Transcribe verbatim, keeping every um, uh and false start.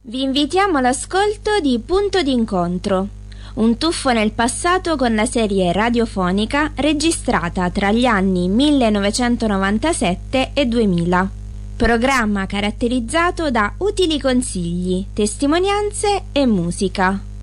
Vi invitiamo all'ascolto di Punto d'incontro, un tuffo nel passato con la serie radiofonica registrata tra gli anni millenovecentonovantasette e duemila. Programma caratterizzato da utili consigli, testimonianze e musica.